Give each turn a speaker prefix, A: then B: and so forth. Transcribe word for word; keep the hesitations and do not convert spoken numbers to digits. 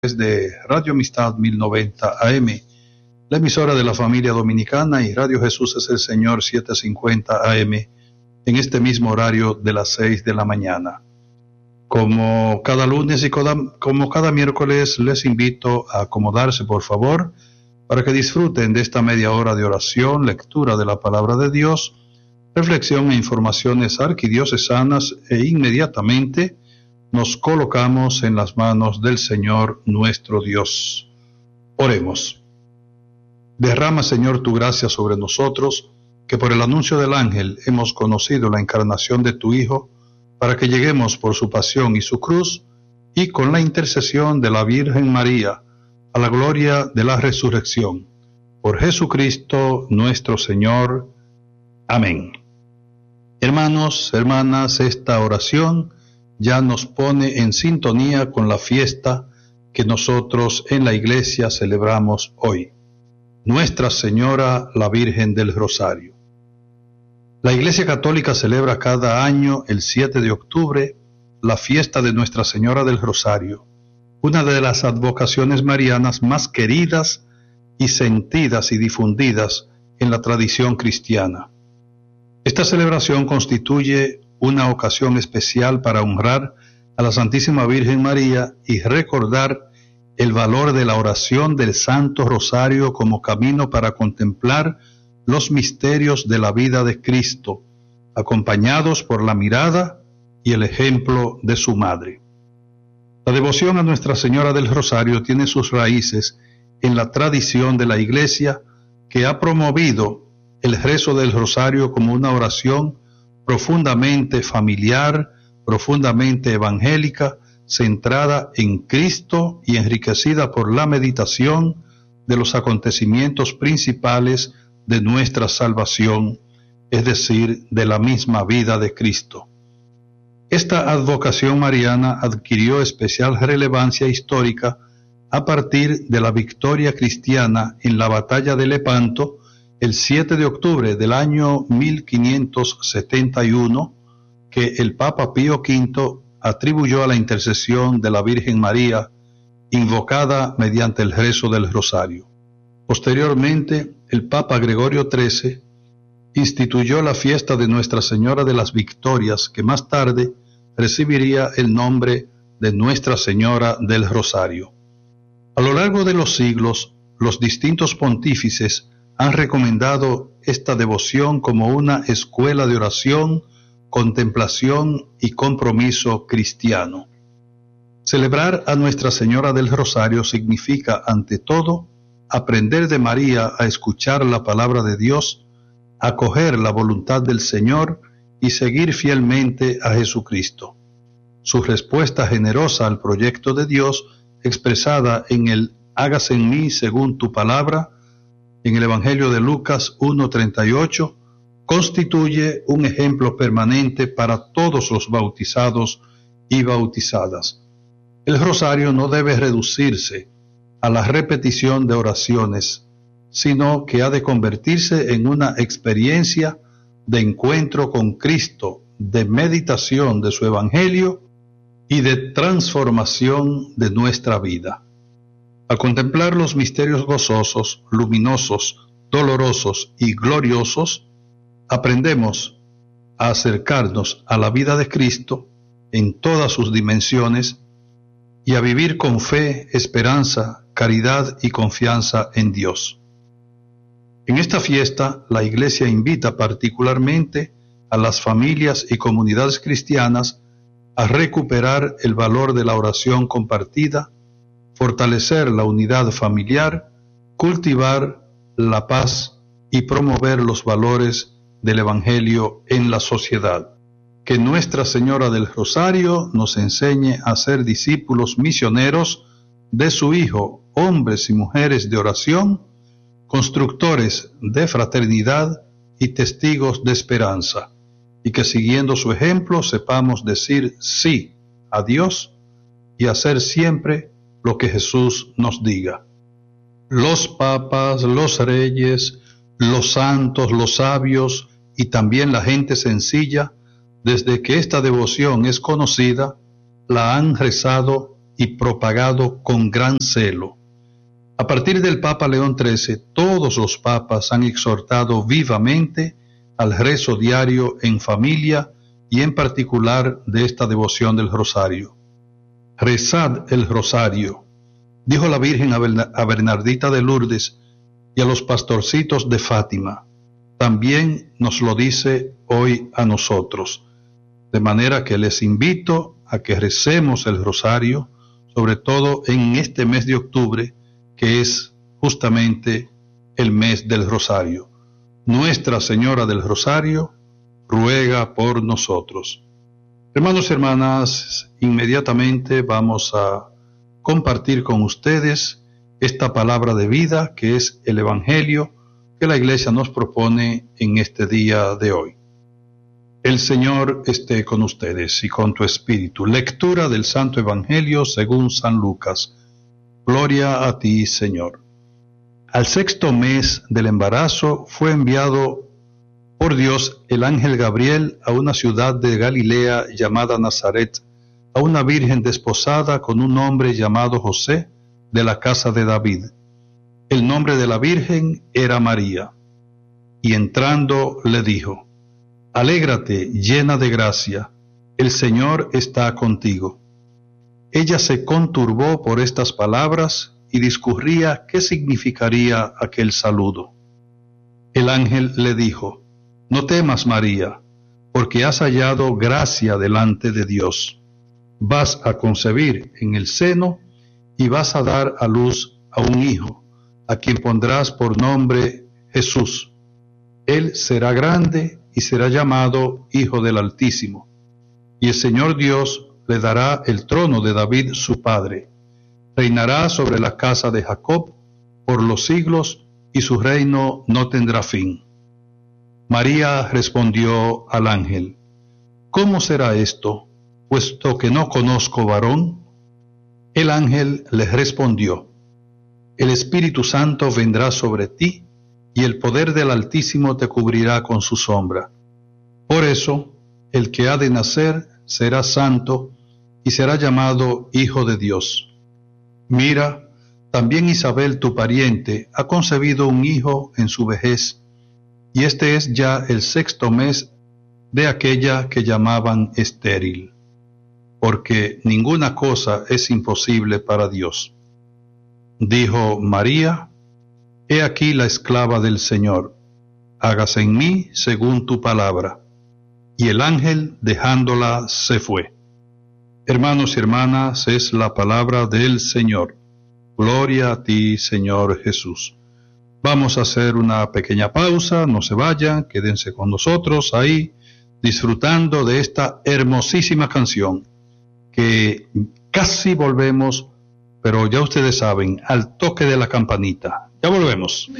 A: de Radio Amistad mil noventa A M, la emisora de la familia dominicana, y Radio Jesús es el Señor setecientos cincuenta A M, en este mismo horario de las seis de la mañana. Como cada lunes y cada, como cada miércoles, les invito a acomodarse, por favor, para que disfruten de esta media hora de oración, lectura de la palabra de Dios, reflexión e informaciones arquidiocesanas, e inmediatamente nos colocamos en las manos del Señor nuestro Dios. Oremos. Derrama, Señor, tu gracia sobre nosotros, que por el anuncio del ángel hemos conocido la encarnación de tu Hijo, para que lleguemos por su pasión y su cruz, y con la intercesión de la Virgen María, a la gloria de la resurrección. Por Jesucristo nuestro Señor. Amén. Hermanos, hermanas, esta oración ya nos pone en sintonía con la fiesta que nosotros en la iglesia celebramos hoy, Nuestra Señora la Virgen del Rosario. La Iglesia Católica celebra cada año, el siete de octubre, la fiesta de Nuestra Señora del Rosario, una de las advocaciones marianas más queridas y sentidas y difundidas en la tradición cristiana. Esta celebración constituye una ocasión especial para honrar a la Santísima Virgen María y recordar el valor de la oración del Santo Rosario como camino para contemplar los misterios de la vida de Cristo, acompañados por la mirada y el ejemplo de su Madre. La devoción a Nuestra Señora del Rosario tiene sus raíces en la tradición de la Iglesia, que ha promovido el rezo del Rosario como una oración profundamente familiar, profundamente evangélica, centrada en Cristo y enriquecida por la meditación de los acontecimientos principales de nuestra salvación, es decir, de la misma vida de Cristo. Esta advocación mariana adquirió especial relevancia histórica a partir de la victoria cristiana en la batalla de Lepanto, el siete de octubre del año mil quinientos setenta y uno, que el Papa Pío quinto atribuyó a la intercesión de la Virgen María, invocada mediante el rezo del Rosario. Posteriormente, el Papa Gregorio trece instituyó la fiesta de Nuestra Señora de las Victorias, que más tarde recibiría el nombre de Nuestra Señora del Rosario. A lo largo de los siglos, los distintos pontífices han recomendado esta devoción como una escuela de oración, contemplación y compromiso cristiano. Celebrar a Nuestra Señora del Rosario significa, ante todo, aprender de María a escuchar la palabra de Dios, acoger la voluntad del Señor y seguir fielmente a Jesucristo. Su respuesta generosa al proyecto de Dios, expresada en el hágase en mí según tu palabra, en el Evangelio de Lucas uno treinta y ocho, constituye un ejemplo permanente para todos los bautizados y bautizadas. El rosario no debe reducirse a la repetición de oraciones, sino que ha de convertirse en una experiencia de encuentro con Cristo, de meditación de su Evangelio y de transformación de nuestra vida. Al contemplar los misterios gozosos, luminosos, dolorosos y gloriosos, aprendemos a acercarnos a la vida de Cristo en todas sus dimensiones y a vivir con fe, esperanza, caridad y confianza en Dios. En esta fiesta, la Iglesia invita particularmente a las familias y comunidades cristianas a recuperar el valor de la oración compartida, fortalecer la unidad familiar, cultivar la paz y promover los valores del Evangelio en la sociedad. Que Nuestra Señora del Rosario nos enseñe a ser discípulos misioneros de su Hijo, hombres y mujeres de oración, constructores de fraternidad y testigos de esperanza, y que siguiendo su ejemplo sepamos decir sí a Dios y hacer siempre lo que Jesús nos diga. Los papas, los reyes, los santos, los sabios y también la gente sencilla, desde que esta devoción es conocida, la han rezado y propagado con gran celo. A partir del Papa León trece, todos los papas han exhortado vivamente al rezo diario en familia y en particular de esta devoción del rosario. Rezad el rosario, dijo la Virgen a Bernardita de Lourdes y a los pastorcitos de Fátima. También nos lo dice hoy a nosotros. De manera que les invito a que recemos el rosario, sobre todo en este mes de octubre, que es justamente el mes del rosario. Nuestra Señora del Rosario ruega por nosotros. Hermanos y hermanas, inmediatamente vamos a compartir con ustedes esta palabra de vida que es el Evangelio que la Iglesia nos propone en este día de hoy. El Señor esté con ustedes y con tu espíritu. Lectura del Santo Evangelio según San Lucas. Gloria a ti, Señor. Al sexto mes del embarazo fue enviado por Dios el ángel Gabriel a una ciudad de Galilea llamada Nazaret, a una virgen desposada con un hombre llamado José, de la casa de David. El nombre de la virgen era María. Y entrando le dijo: Alégrate, llena de gracia, el Señor está contigo. Ella se conturbó por estas palabras y discurría qué significaría aquel saludo. El ángel le dijo: No temas, María, porque has hallado gracia delante de Dios. Vas a concebir en el seno y vas a dar a luz a un hijo, a quien pondrás por nombre Jesús. Él será grande y será llamado Hijo del Altísimo. Y el Señor Dios le dará el trono de David su padre. Reinará sobre la casa de Jacob por los siglos, y su reino no tendrá fin. María respondió al ángel: ¿Cómo será esto, puesto que no conozco varón? El ángel le respondió: El Espíritu Santo vendrá sobre ti, y el poder del Altísimo te cubrirá con su sombra. Por eso, el que ha de nacer será santo, y será llamado Hijo de Dios. Mira, también Isabel, tu pariente, ha concebido un hijo en su vejez, y este es ya el sexto mes de aquella que llamaban estéril, porque ninguna cosa es imposible para Dios. Dijo María: He aquí la esclava del Señor, hágase en mí según tu palabra. Y el ángel, dejándola, se fue. Hermanos y hermanas, es la palabra del Señor. Gloria a ti, Señor Jesús. Vamos a hacer una pequeña pausa, no se vayan, quédense con nosotros ahí, disfrutando de esta hermosísima canción, que casi volvemos, pero ya ustedes saben, al toque de la campanita. Ya volvemos.